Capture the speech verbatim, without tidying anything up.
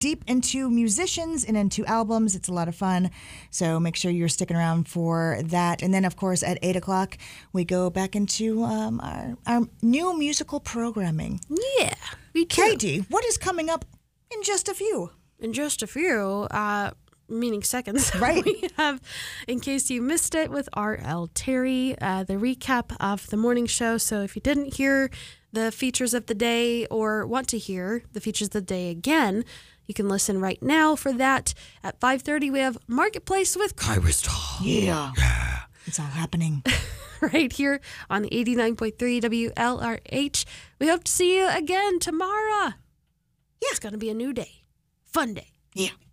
deep into musicians and into albums. It's a lot of fun. So make sure you're sticking around for that. And then, of course, at eight o'clock, we go back into um, our, our new musical programming. Yeah, we do. Katie, what is coming up in just a few? In just a few, uh, meaning seconds, right? We have, in case you missed it, with R L. Terry, uh, the recap of the morning show. So if you didn't hear the features of the day or want to hear the features of the day again, you can listen right now for that. At five thirty, we have Marketplace with Kyra Stahl. Yeah. yeah. It's all happening. Right here on eighty-nine point three W L R H. We hope to see you again tomorrow. Yeah. It's going to be a new day. Fun day. Yeah.